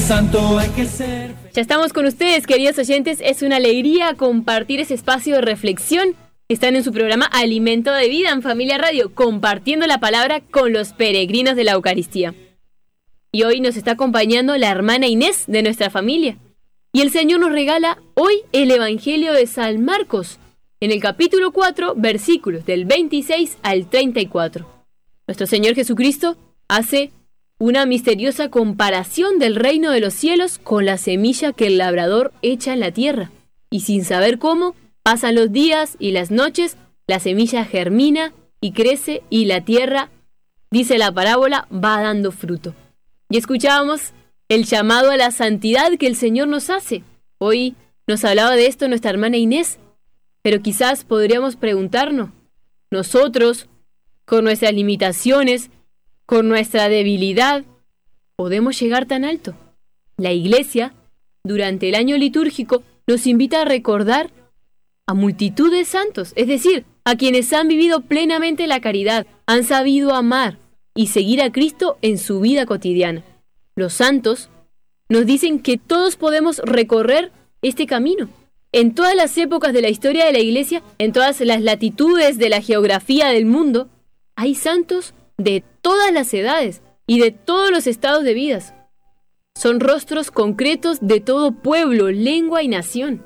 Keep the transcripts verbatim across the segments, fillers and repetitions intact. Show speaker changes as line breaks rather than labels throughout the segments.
santo hay que ser.
Ya estamos con ustedes, queridos oyentes. Es una alegría compartir ese espacio de reflexión. Están en su programa Alimento de Vida en Familia Radio, compartiendo la palabra con los peregrinos de la Eucaristía. Y hoy nos está acompañando la hermana Inés de nuestra familia. Y el Señor nos regala hoy el Evangelio de San Marcos, en el capítulo cuatro, versículos del veintiséis al treinta y cuatro. Nuestro Señor Jesucristo hace una misteriosa comparación del reino de los cielos con la semilla que el labrador echa en la tierra. Y sin saber cómo, pasan los días y las noches, la semilla germina y crece y la tierra, dice la parábola, va dando fruto. Y escuchábamos el llamado a la santidad que el Señor nos hace. Hoy nos hablaba de esto nuestra hermana Inés, pero quizás podríamos preguntarnos, nosotros, con nuestras limitaciones, con nuestra debilidad, ¿podemos llegar tan alto? La Iglesia, durante el año litúrgico, nos invita a recordar a multitud de santos, es decir, a quienes han vivido plenamente la caridad, han sabido amar y seguir a Cristo en su vida cotidiana. Los santos nos dicen que todos podemos recorrer este camino. En todas las épocas de la historia de la Iglesia, en todas las latitudes de la geografía del mundo, hay santos de todas las edades y de todos los estados de vidas. Son rostros concretos de todo pueblo, lengua y nación.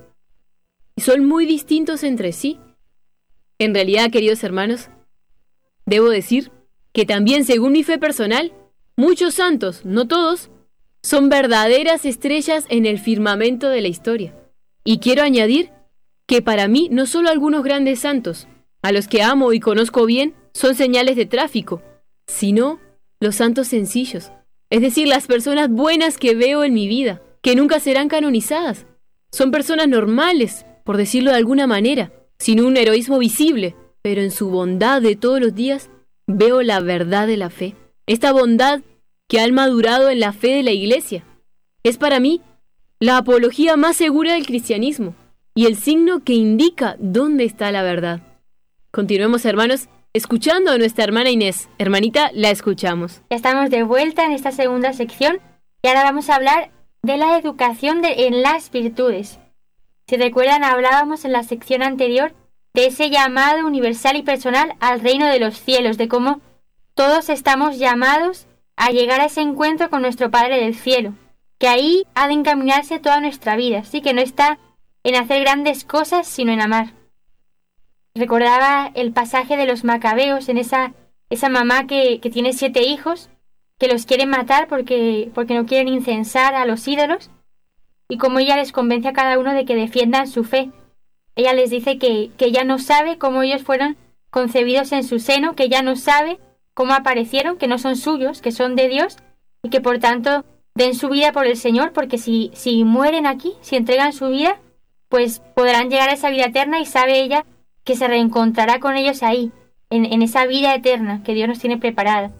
Y son muy distintos entre sí. En realidad, queridos hermanos, debo decir que también, según mi fe personal, muchos santos, no todos, son verdaderas estrellas en el firmamento de la historia. Y quiero añadir que para mí no solo algunos grandes santos, a los que amo y conozco bien, son señales de tráfico, sino los santos sencillos, es decir, las personas buenas que veo en mi vida, que nunca serán canonizadas. Son personas normales, por decirlo de alguna manera, sin un heroísmo visible, pero en su bondad de todos los días veo la verdad de la fe. Esta bondad que han madurado en la fe de la Iglesia es para mí la apología más segura del cristianismo y el signo que indica dónde está la verdad. Continuemos, hermanos, escuchando a nuestra hermana Inés. Hermanita, la escuchamos.
Ya estamos de vuelta en esta segunda sección y ahora vamos a hablar de la educación de, en las virtudes. Si recuerdan, hablábamos en la sección anterior de ese llamado universal y personal al reino de los cielos, de cómo todos estamos llamados a llegar a ese encuentro con nuestro Padre del cielo, que ahí ha de encaminarse toda nuestra vida, así que no está en hacer grandes cosas, sino en amar. Recordaba el pasaje de los macabeos, en esa, esa mamá que, que tiene siete hijos, que los quiere matar porque, porque no quieren incensar a los ídolos, y como ella les convence a cada uno de que defiendan su fe. Ella les dice que, que ella no sabe cómo ellos fueron concebidos en su seno, que ella no sabe cómo aparecieron, que no son suyos, que son de Dios, y que por tanto den su vida por el Señor, porque si, si mueren aquí, si entregan su vida, pues podrán llegar a esa vida eterna, y sabe ella que se reencontrará con ellos ahí, en, en esa vida eterna que Dios nos tiene preparada.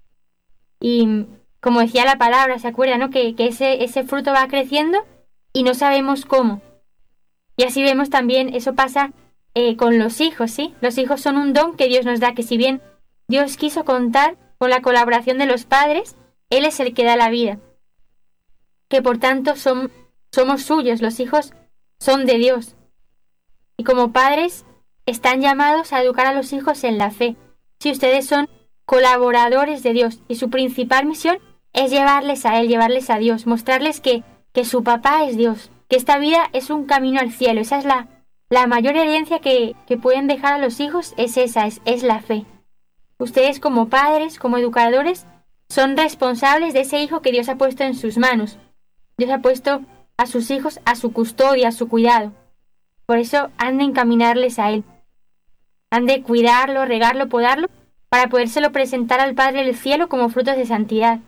Y como decía la palabra, ¿se acuerdan, no? Que, que ese, ese fruto va creciendo y no sabemos cómo. Y así vemos también, eso pasa eh, con los hijos, ¿sí? Los hijos son un don que Dios nos da, que si bien Dios quiso contar con la colaboración de los padres, Él es el que da la vida. Que por tanto son, somos suyos, los hijos son de Dios. Y como padres están llamados a educar a los hijos en la fe. Si ustedes son colaboradores de Dios y su principal misión es llevarles a Él, llevarles a Dios, mostrarles que, que su papá es Dios, que esta vida es un camino al cielo. Esa es la, la mayor herencia que, que pueden dejar a los hijos, es esa, es, es la fe. Ustedes como padres, como educadores, son responsables de ese hijo que Dios ha puesto en sus manos. Dios ha puesto a sus hijos a su custodia, a su cuidado. Por eso han de encaminarles a Él. Han de cuidarlo, regarlo, podarlo, para podérselo presentar al Padre del cielo como frutos de santidad.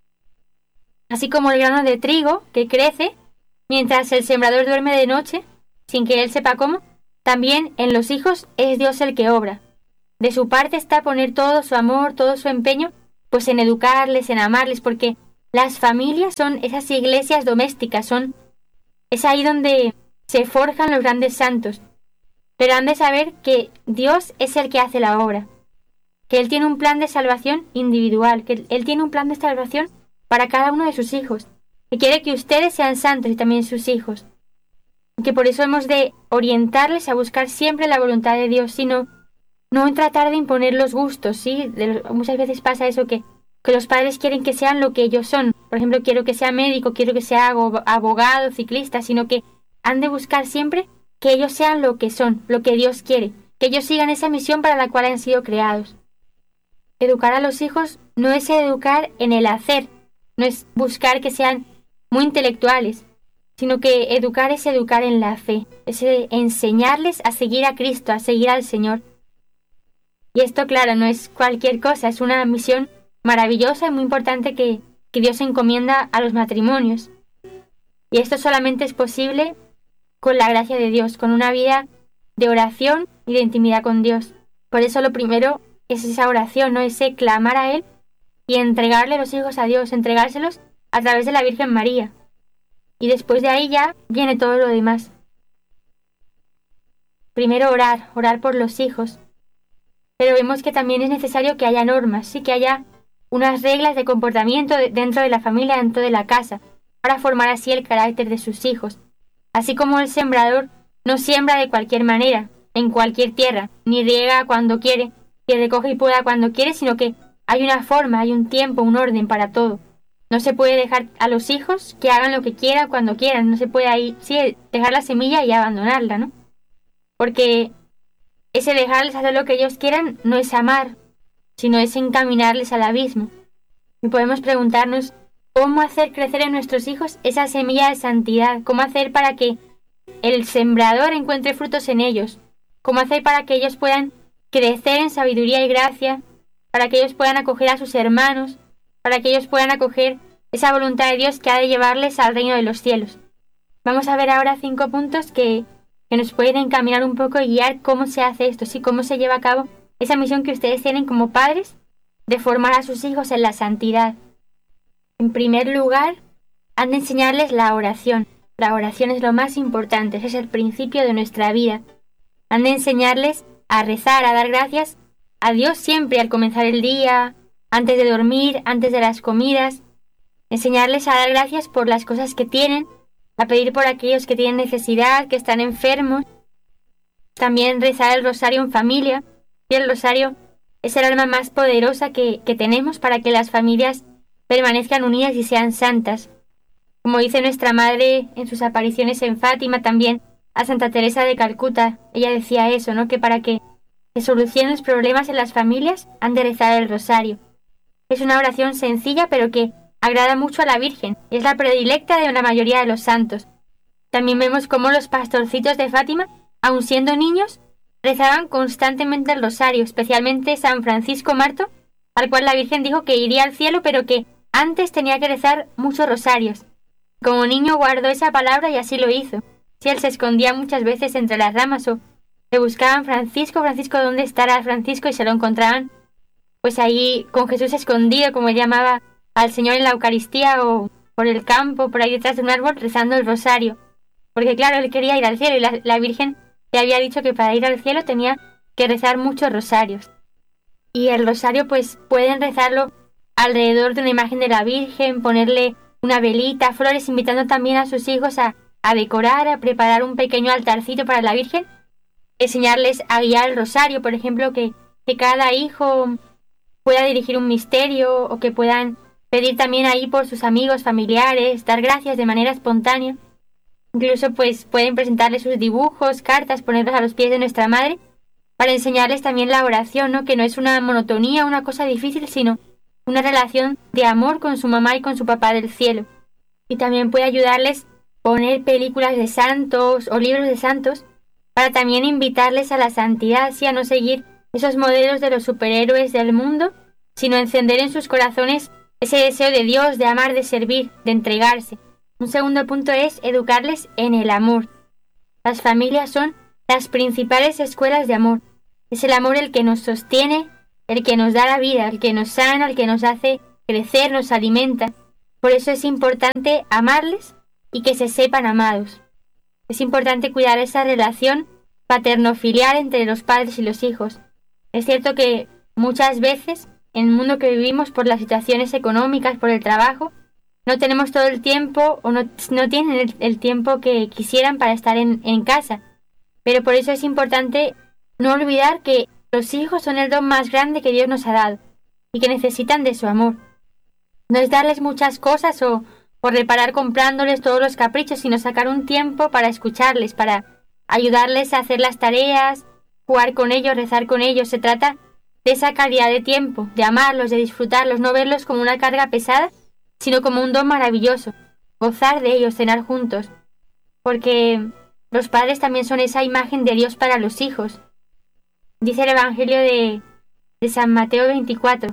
Así como el grano de trigo que crece mientras el sembrador duerme de noche, sin que él sepa cómo, también en los hijos es Dios el que obra. De su parte está poner todo su amor, todo su empeño, pues en educarles, en amarles, porque las familias son esas iglesias domésticas, son es ahí donde se forjan los grandes santos. Pero han de saber que Dios es el que hace la obra, que Él tiene un plan de salvación individual, que Él tiene un plan de salvación para cada uno de sus hijos, que quiere que ustedes sean santos y también sus hijos. Que por eso hemos de orientarles a buscar siempre la voluntad de Dios, sino no en tratar de imponer los gustos, ¿sí? De los, muchas veces pasa eso que, que los padres quieren que sean lo que ellos son. Por ejemplo, quiero que sea médico, quiero que sea abogado, ciclista, sino que han de buscar siempre que ellos sean lo que son, lo que Dios quiere, que ellos sigan esa misión para la cual han sido creados. Educar a los hijos no es educar en el hacer, no es buscar que sean muy intelectuales, sino que educar es educar en la fe, es enseñarles a seguir a Cristo, a seguir al Señor. Y esto, claro, no es cualquier cosa, es una misión maravillosa y muy importante que, que Dios encomienda a los matrimonios. Y esto solamente es posible con la gracia de Dios, con una vida de oración y de intimidad con Dios. Por eso lo primero es esa oración, ¿no? Ese clamar a Él y entregarle los hijos a Dios, entregárselos a través de la Virgen María. Y después de ahí ya viene todo lo demás. Primero orar, orar por los hijos. Pero vemos que también es necesario que haya normas, sí, que haya unas reglas de comportamiento dentro de la familia, dentro de la casa, para formar así el carácter de sus hijos. Así como el sembrador no siembra de cualquier manera, en cualquier tierra, ni riega cuando quiere, y recoge y poda cuando quiere, sino que hay una forma, hay un tiempo, un orden para todo. No se puede dejar a los hijos que hagan lo que quieran cuando quieran, no se puede ahí, sí, dejar la semilla y abandonarla, ¿no? Porque ese dejarles hacer lo que ellos quieran no es amar, sino es encaminarles al abismo. Y podemos preguntarnos cómo hacer crecer en nuestros hijos esa semilla de santidad, cómo hacer para que el sembrador encuentre frutos en ellos, cómo hacer para que ellos puedan crecer en sabiduría y gracia, para que ellos puedan acoger a sus hermanos, para que ellos puedan acoger esa voluntad de Dios que ha de llevarles al reino de los cielos. Vamos a ver ahora cinco puntos que, que nos pueden encaminar un poco y guiar cómo se hace esto, sí, cómo se lleva a cabo esa misión que ustedes tienen como padres de formar a sus hijos en la santidad. En primer lugar, han de enseñarles la oración. La oración es lo más importante, es el principio de nuestra vida. Han de enseñarles a rezar, a dar gracias a Dios siempre al comenzar el día, antes de dormir, antes de las comidas. Enseñarles a dar gracias por las cosas que tienen, a pedir por aquellos que tienen necesidad, que están enfermos. También rezar el rosario en familia. Y el rosario es el arma más poderosa que, que tenemos para que las familias permanezcan unidas y sean santas. Como dice nuestra madre en sus apariciones en Fátima, también a Santa Teresa de Calcuta, ella decía eso, ¿no? Que para que se solucionen los problemas en las familias han de rezar el rosario. Es una oración sencilla pero que agrada mucho a la Virgen, es la predilecta de la mayoría de los santos. También vemos cómo los pastorcitos de Fátima, aun siendo niños, rezaban constantemente el rosario, especialmente San Francisco Marto, al cual la Virgen dijo que iría al cielo pero que antes tenía que rezar muchos rosarios. Como niño guardó esa palabra y así lo hizo. Si él se escondía muchas veces entre las ramas o le buscaban Francisco, Francisco, ¿dónde estará Francisco? Y se lo encontraban pues ahí con Jesús escondido, como él llamaba al Señor en la Eucaristía, o por el campo, por ahí detrás de un árbol, rezando el rosario. Porque claro, él quería ir al cielo y la, la Virgen le había dicho que para ir al cielo tenía que rezar muchos rosarios. Y el rosario pues pueden rezarlo alrededor de una imagen de la Virgen, ponerle una velita, flores, invitando también a sus hijos a, a decorar, a preparar un pequeño altarcito para la Virgen, enseñarles a guiar el rosario, por ejemplo, que, que cada hijo pueda dirigir un misterio o que puedan pedir también ahí por sus amigos, familiares, dar gracias de manera espontánea. Incluso pues pueden presentarles sus dibujos, cartas, ponerlos a los pies de nuestra Madre para enseñarles también la oración, ¿no? Que no es una monotonía, una cosa difícil, sino una relación de amor con su mamá y con su papá del cielo. Y también puede ayudarles poner películas de santos o libros de santos para también invitarles a la santidad, sí, a no seguir esos modelos de los superhéroes del mundo, sino encender en sus corazones ese deseo de Dios, de amar, de servir, de entregarse. Un segundo punto es educarles en el amor. Las familias son las principales escuelas de amor. Es el amor el que nos sostiene, el que nos da la vida, el que nos sana, el que nos hace crecer, nos alimenta. Por eso es importante amarles y que se sepan amados. Es importante cuidar esa relación paterno-filial entre los padres y los hijos. Es cierto que muchas veces, en el mundo que vivimos, por las situaciones económicas, por el trabajo, no tenemos todo el tiempo o no, no tienen el, el tiempo que quisieran para estar en, en casa. Pero por eso es importante no olvidar que los hijos son el don más grande que Dios nos ha dado y que necesitan de su amor. No es darles muchas cosas o, o reparar comprándoles todos los caprichos, sino sacar un tiempo para escucharles, para ayudarles a hacer las tareas, jugar con ellos, rezar con ellos. Se trata de esa calidad de tiempo, de amarlos, de disfrutarlos, no verlos como una carga pesada, sino como un don maravilloso, gozar de ellos, cenar juntos, porque los padres también son esa imagen de Dios para los hijos. Dice el Evangelio de, de San Mateo veinticuatro,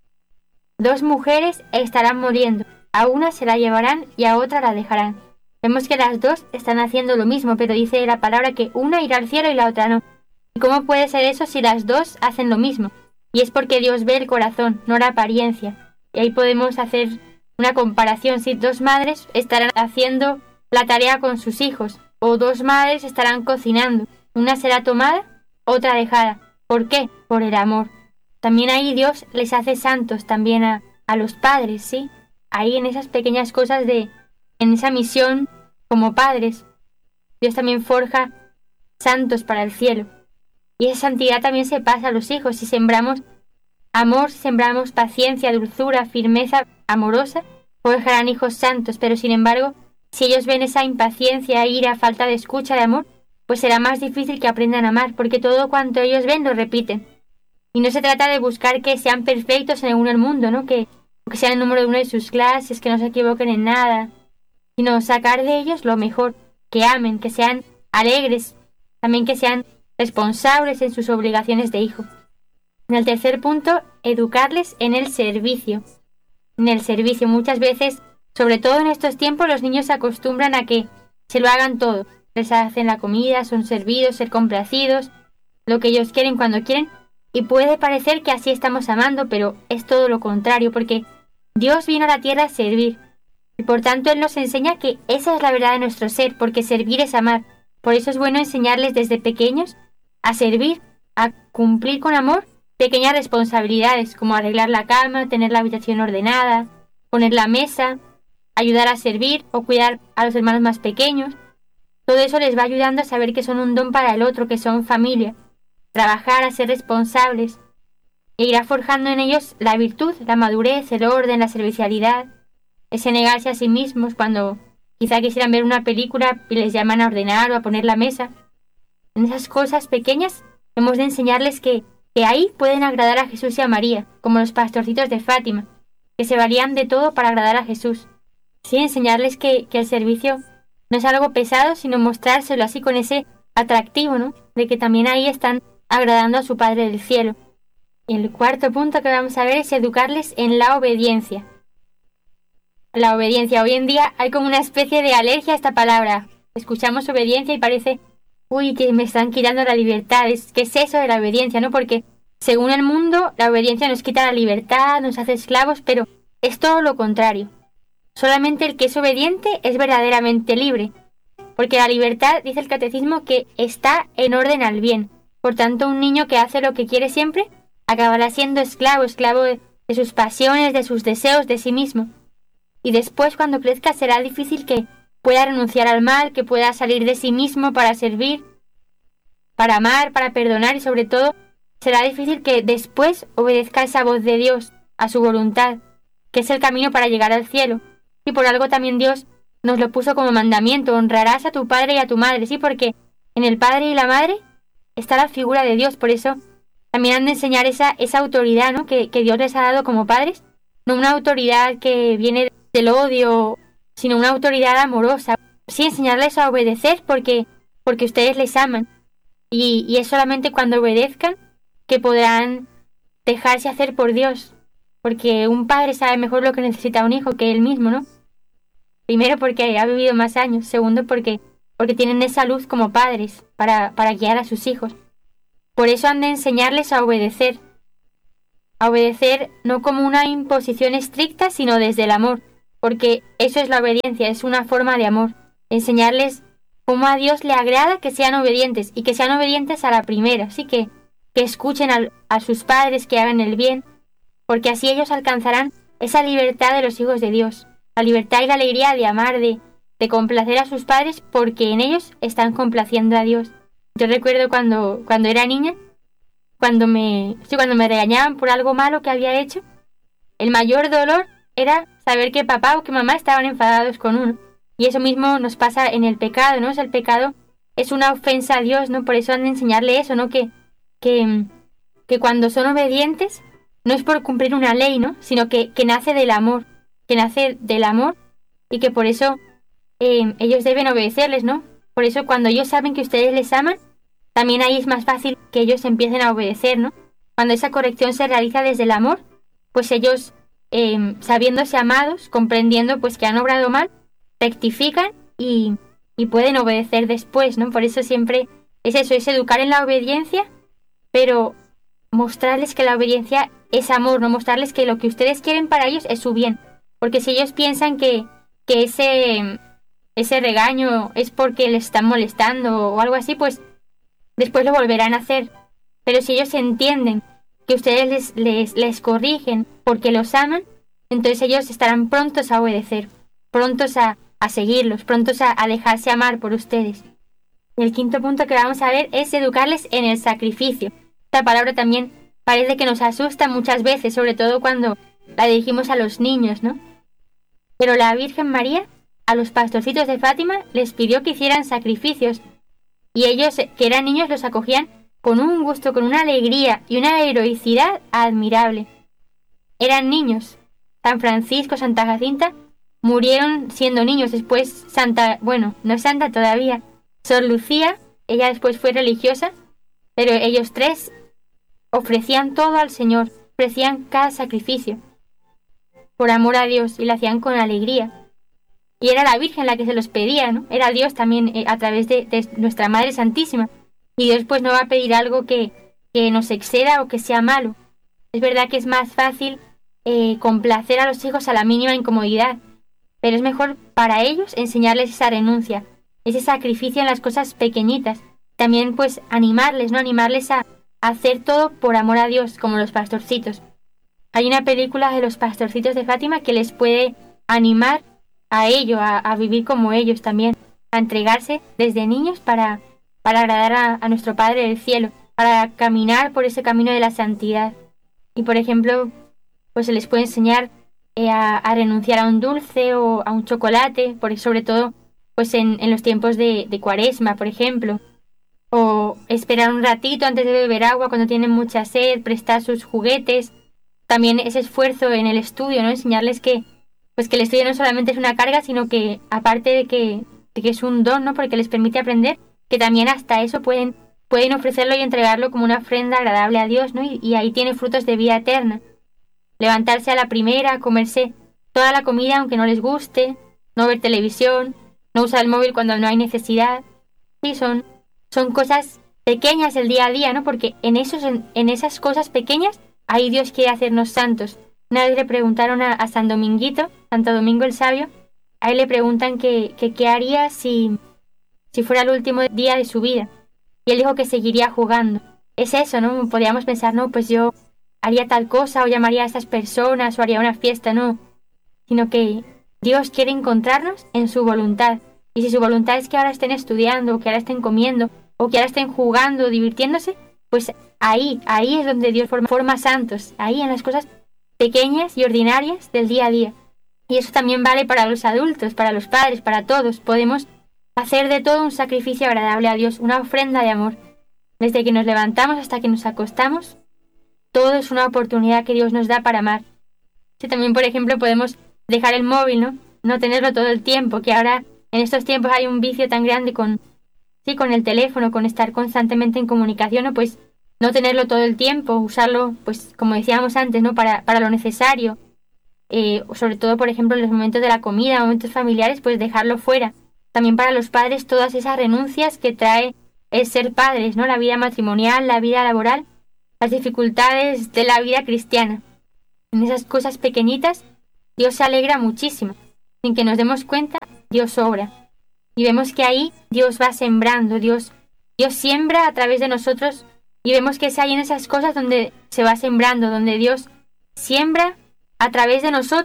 dos mujeres estarán muriendo, a una se la llevarán y a otra la dejarán. Vemos que las dos están haciendo lo mismo, pero dice la palabra que una irá al cielo y la otra no. ¿Y cómo puede ser eso si las dos hacen lo mismo? Y es porque Dios ve el corazón, no la apariencia. Y ahí podemos hacer una comparación, si dos madres estarán haciendo la tarea con sus hijos, o dos madres estarán cocinando, una será tomada, otra dejada. ¿Por qué? Por el amor. También ahí Dios les hace santos también a, a los padres, ¿sí? Ahí en esas pequeñas cosas de, en esa misión como padres, Dios también forja santos para el cielo. Y esa santidad también se pasa a los hijos. Si sembramos amor, si sembramos paciencia, dulzura, firmeza amorosa, forjarán hijos santos. Pero sin embargo, si ellos ven esa impaciencia, ira, falta de escucha, de amor, pues será más difícil que aprendan a amar, porque todo cuanto ellos ven lo repiten. Y no se trata de buscar que sean perfectos según el mundo, ¿no? Que, que sean el número uno de sus clases, que no se equivoquen en nada, sino sacar de ellos lo mejor, que amen, que sean alegres, también que sean responsables en sus obligaciones de hijo. En el tercer punto, educarles en el servicio. En el servicio, muchas veces, sobre todo en estos tiempos, los niños se acostumbran a que se lo hagan todo. Les hacen la comida, son servidos, ser complacidos, lo que ellos quieren cuando quieren. Y puede parecer que así estamos amando, pero es todo lo contrario, porque Dios vino a la tierra a servir. Y por tanto Él nos enseña que esa es la verdad de nuestro ser, porque servir es amar. Por eso es bueno enseñarles desde pequeños a servir, a cumplir con amor pequeñas responsabilidades, como arreglar la cama, tener la habitación ordenada, poner la mesa, ayudar a servir o cuidar a los hermanos más pequeños. Todo eso les va ayudando a saber que son un don para el otro, que son familia. Trabajar, a ser responsables, e irá forjando en ellos la virtud, la madurez, el orden, la servicialidad, ese negarse a sí mismos cuando quizá quisieran ver una película y les llaman a ordenar o a poner la mesa. En esas cosas pequeñas hemos de enseñarles que, que ahí pueden agradar a Jesús y a María, como los pastorcitos de Fátima, que se valían de todo para agradar a Jesús. Sí, enseñarles que, que el servicio no es algo pesado, sino mostrárselo así con ese atractivo, ¿no? De que también ahí están agradando a su Padre del cielo. Y el cuarto punto que vamos a ver es educarles en la obediencia. La obediencia. Hoy en día hay como una especie de alergia a esta palabra. Escuchamos obediencia y parece, uy, que me están quitando la libertad. ¿Qué es eso de la obediencia, no? Porque según el mundo, la obediencia nos quita la libertad, nos hace esclavos, pero es todo lo contrario. Solamente el que es obediente es verdaderamente libre. Porque la libertad, dice el catecismo, que está en orden al bien. Por tanto, un niño que hace lo que quiere siempre acabará siendo esclavo, esclavo de, de sus pasiones, de sus deseos, de sí mismo. Y después, cuando crezca, será difícil que pueda renunciar al mal, que pueda salir de sí mismo para servir, para amar, para perdonar y sobre todo, será difícil que después obedezca a esa voz de Dios, a su voluntad, que es el camino para llegar al cielo. Y por algo también Dios nos lo puso como mandamiento, honrarás a tu padre y a tu madre, sí, porque en el padre y la madre está la figura de Dios. Por eso también han de enseñar esa, esa autoridad, ¿no? que, que Dios les ha dado como padres, no una autoridad que viene del odio, sino una autoridad amorosa. Sí, enseñarles a obedecer porque, porque ustedes les aman. Y, y es solamente cuando obedezcan que podrán dejarse hacer por Dios. Porque un padre sabe mejor lo que necesita un hijo que él mismo, ¿no? Primero porque ha vivido más años. Segundo porque, porque tienen esa luz como padres para, para guiar a sus hijos. Por eso han de enseñarles a obedecer. A obedecer no como una imposición estricta, sino desde el amor. Porque eso es la obediencia, es una forma de amor. Enseñarles cómo a Dios le agrada que sean obedientes, y que sean obedientes a la primera, así que, que escuchen a, a sus padres, que hagan el bien, porque así ellos alcanzarán esa libertad de los hijos de Dios. la libertad y la alegría de amar, de, de complacer a sus padres, porque en ellos están complaciendo a Dios. Yo recuerdo cuando, cuando era niña, cuando me, sí, cuando me regañaban por algo malo que había hecho, el mayor dolor era saber que papá o que mamá estaban enfadados con uno. Y eso mismo nos pasa en el pecado, ¿no? O sea, el pecado es una ofensa a Dios, ¿no? Por eso han de enseñarle eso, ¿no? Que, que, que cuando son obedientes no es por cumplir una ley, ¿no? Sino que, que nace del amor, que nace del amor y que por eso eh, ellos deben obedecerles, ¿no? Por eso cuando ellos saben que ustedes les aman, también ahí es más fácil que ellos empiecen a obedecer, ¿no? Cuando esa corrección se realiza desde el amor, pues ellos, eh, sabiéndose amados, comprendiendo pues que han obrado mal, rectifican y, y pueden obedecer después, ¿no? Por eso siempre es eso, es educar en la obediencia, pero mostrarles que la obediencia es amor, no mostrarles que lo que ustedes quieren para ellos es su bien. Porque si ellos piensan que, que ese, ese regaño es porque les están molestando o algo así, pues después lo volverán a hacer. Pero si ellos entienden que ustedes les, les, les corrigen porque los aman, entonces ellos estarán prontos a obedecer, prontos a, a seguirlos, prontos a, a dejarse amar por ustedes. Y el quinto punto que vamos a ver es educarles en el sacrificio. Esta palabra también parece que nos asusta muchas veces, sobre todo cuando la dirigimos a los niños, ¿no? Pero la Virgen María a los pastorcitos de Fátima les pidió que hicieran sacrificios y ellos, que eran niños, los acogían con un gusto, con una alegría y una heroicidad admirable. Eran niños. San Francisco, Santa Jacinta murieron siendo niños. Después Santa, bueno, no es santa todavía, Sor Lucía, ella después fue religiosa, pero ellos tres ofrecían todo al Señor, ofrecían cada sacrificio por amor a Dios y lo hacían con alegría. Y era la Virgen la que se los pedía, ¿no? Era Dios también eh, a través de, de nuestra Madre Santísima. Y Dios pues no va a pedir algo que, que nos exceda o que sea malo. Es verdad que es más fácil eh, complacer a los hijos a la mínima incomodidad, pero es mejor para ellos enseñarles esa renuncia, ese sacrificio en las cosas pequeñitas. También pues animarles, ¿no? Animarles a, a hacer todo por amor a Dios, como los pastorcitos. Hay una película de los pastorcitos de Fátima que les puede animar a ello, a, a vivir como ellos también, a entregarse desde niños para, para agradar a, a nuestro Padre del Cielo, para caminar por ese camino de la santidad. Y por ejemplo, pues se les puede enseñar eh, a, a renunciar a un dulce o a un chocolate, por, sobre todo pues en, en los tiempos de, de Cuaresma, por ejemplo, o esperar un ratito antes de beber agua cuando tienen mucha sed, prestar sus juguetes. También ese esfuerzo en el estudio, ¿no? Enseñarles que pues que el estudio no solamente es una carga, sino que aparte de que, de que es un don, ¿no? Porque les permite aprender, que también hasta eso pueden, pueden ofrecerlo y entregarlo como una ofrenda agradable a Dios, ¿no? Y, y ahí tiene frutos de vida eterna. Levantarse a la primera, comerse toda la comida aunque no les guste, no ver televisión, no usar el móvil cuando no hay necesidad. Sí, son, son cosas pequeñas del día a día, ¿no? Porque en, esos, en, en esas cosas pequeñas ahí Dios quiere hacernos santos. Una vez le preguntaron a, a San Dominguito, Santo Domingo el Sabio, a él le preguntan que, que qué haría si, si fuera el último día de su vida. Y él dijo que seguiría jugando. Es eso, ¿no? Podríamos pensar, no, pues yo haría tal cosa o llamaría a estas personas o haría una fiesta, no. Sino que Dios quiere encontrarnos en su voluntad. Y si su voluntad es que ahora estén estudiando, o que ahora estén comiendo, o que ahora estén jugando, divirtiéndose, pues ahí, ahí es donde Dios forma, forma santos, ahí en las cosas pequeñas y ordinarias del día a día. Y eso también vale para los adultos, para los padres, para todos. Podemos hacer de todo un sacrificio agradable a Dios, una ofrenda de amor. Desde que nos levantamos hasta que nos acostamos, todo es una oportunidad que Dios nos da para amar. Sí, también, por ejemplo, podemos dejar el móvil, ¿no? No tenerlo todo el tiempo, que ahora en estos tiempos hay un vicio tan grande con, sí, con el teléfono, con estar constantemente en comunicación, ¿no? Pues no tenerlo todo el tiempo, usarlo, pues como decíamos antes, ¿no? Para, para lo necesario. Eh, sobre todo, por ejemplo, en los momentos de la comida, momentos familiares, pues dejarlo fuera. También para los padres todas esas renuncias que trae el ser padres, ¿no? La vida matrimonial, la vida laboral, las dificultades de la vida cristiana. En esas cosas pequeñitas, Dios se alegra muchísimo. Sin que nos demos cuenta, Dios obra. Y vemos que ahí Dios va sembrando, Dios, Dios siembra a través de nosotros. Y vemos que es ahí en esas cosas donde se va sembrando, donde Dios siembra a través de nosotros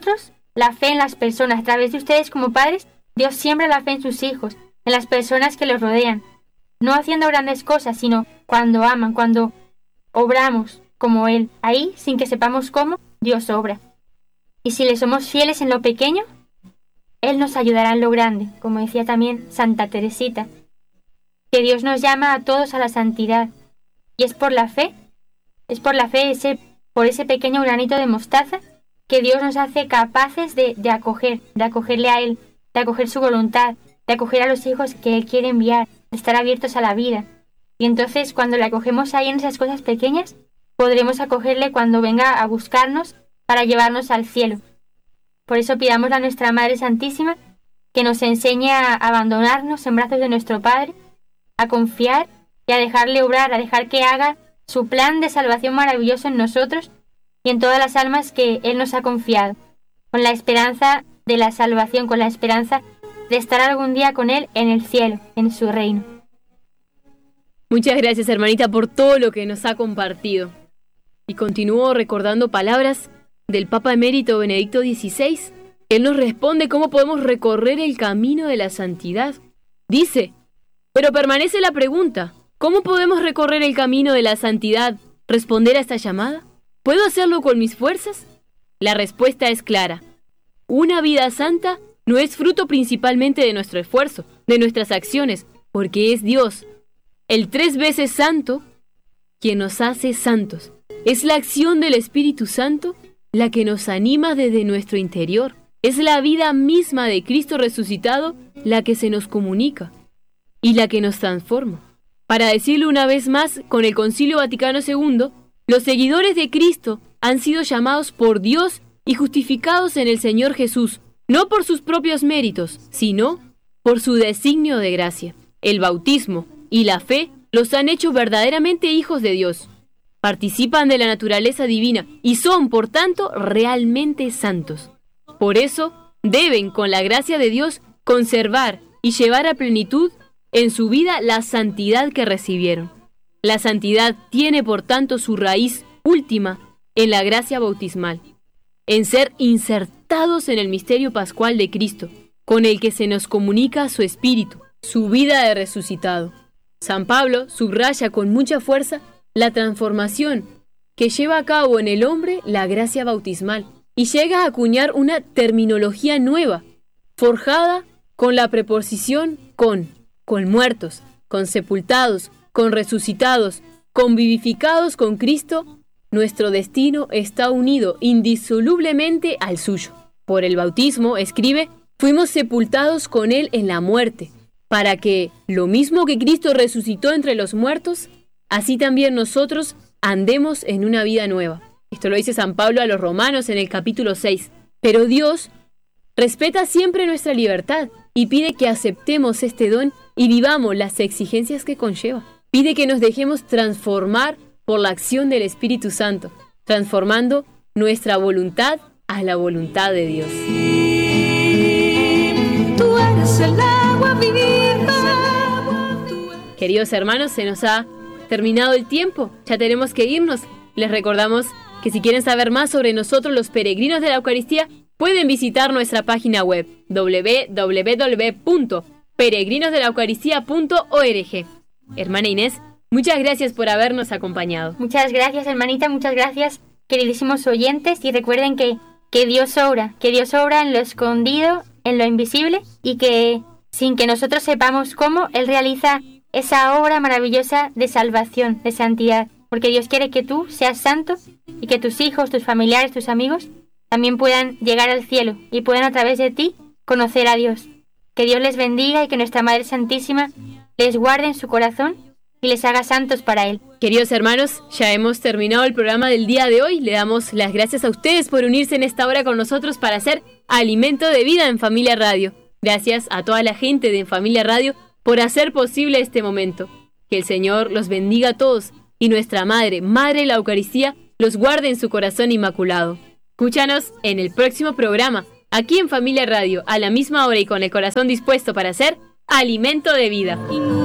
la fe en las personas. A través de ustedes como padres, Dios siembra la fe en sus hijos, en las personas que los rodean. No haciendo grandes cosas, sino cuando aman, cuando obramos como Él. Ahí, sin que sepamos cómo, Dios obra. Y si le somos fieles en lo pequeño, Él nos ayudará en lo grande, como decía también Santa Teresita. Que Dios nos llama a todos a la santidad. Y es por la fe, es por la fe, ese, por ese pequeño granito de mostaza, que Dios nos hace capaces de, de acoger, de acogerle a Él, de acoger su voluntad, de acoger a los hijos que Él quiere enviar, de estar abiertos a la vida. Y entonces, cuando le acogemos ahí en esas cosas pequeñas, podremos acogerle cuando venga a buscarnos para llevarnos al cielo. Por eso pidamos a nuestra Madre Santísima que nos enseñe a abandonarnos en brazos de nuestro Padre, a confiar y a dejarle obrar, a dejar que haga su plan de salvación maravilloso en nosotros y en todas las almas que Él nos ha confiado, con la esperanza de la salvación, con la esperanza de estar algún día con Él en el cielo, en su reino.
Muchas gracias, hermanita, por todo lo que nos ha compartido. Y continúo recordando palabras del Papa Emérito Benedicto dieciséis. Él nos responde cómo podemos recorrer el camino de la santidad. Dice, pero permanece la pregunta, ¿cómo podemos recorrer el camino de la santidad? ¿Responder a esta llamada? ¿Puedo hacerlo con mis fuerzas? La respuesta es clara. Una vida santa no es fruto principalmente de nuestro esfuerzo, de nuestras acciones, porque es Dios, el tres veces santo, quien nos hace santos. Es la acción del Espíritu Santo la que nos anima desde nuestro interior. Es la vida misma de Cristo resucitado la que se nos comunica y la que nos transforma. Para decirlo una vez más, con el Concilio Vaticano segundo, los seguidores de Cristo han sido llamados por Dios y justificados en el Señor Jesús, no por sus propios méritos, sino por su designio de gracia. El bautismo y la fe los han hecho verdaderamente hijos de Dios. Participan de la naturaleza divina y son, por tanto, realmente santos. Por eso, deben, con la gracia de Dios, conservar y llevar a plenitud en su vida la santidad que recibieron. La santidad tiene, por tanto, su raíz última en la gracia bautismal, en ser insertados en el misterio pascual de Cristo, con el que se nos comunica su espíritu, su vida de resucitado. San Pablo subraya con mucha fuerza la transformación que lleva a cabo en el hombre la gracia bautismal y llega a acuñar una terminología nueva, forjada con la preposición con, con muertos, con sepultados, con resucitados, con vivificados con Cristo. Nuestro destino está unido indisolublemente al suyo. Por el bautismo, escribe, fuimos sepultados con Él en la muerte, para que, lo mismo que Cristo resucitó entre los muertos, así también nosotros andemos en una vida nueva. Esto lo dice San Pablo a los Romanos en el capítulo seis. Pero Dios respeta siempre nuestra libertad y pide que aceptemos este don y vivamos las exigencias que conlleva. Pide que nos dejemos transformar por la acción del Espíritu Santo, transformando nuestra voluntad a la voluntad de Dios. Tú eres el agua viva. Queridos hermanos, se nos ha terminado el tiempo, ya tenemos que irnos. Les recordamos que si quieren saber más sobre nosotros los peregrinos de la Eucaristía, pueden visitar nuestra página web doble u doble u doble u punto peregrinos de la eucaristía punto org. Hermana Inés, muchas gracias por habernos acompañado.
Muchas gracias, hermanita, muchas gracias, queridísimos oyentes, y recuerden que, que Dios obra, que Dios obra en lo escondido, en lo invisible, y que sin que nosotros sepamos cómo, Él realiza esa obra maravillosa de salvación, de santidad, porque Dios quiere que tú seas santo y que tus hijos, tus familiares, tus amigos también puedan llegar al cielo y puedan a través de ti conocer a Dios. Que Dios les bendiga y que nuestra Madre Santísima les guarde en su corazón y les haga santos para Él.
Queridos hermanos, ya hemos terminado el programa del día de hoy. Le damos las gracias a ustedes por unirse en esta hora con nosotros para hacer Alimento de Vida en Familia Radio. Gracias a toda la gente de En Familia Radio por hacer posible este momento. Que el Señor los bendiga a todos y nuestra Madre, Madre de la Eucaristía, los guarde en su corazón inmaculado. Escúchanos en el próximo programa, aquí en Familia Radio, a la misma hora y con el corazón dispuesto para hacer Alimento de Vida.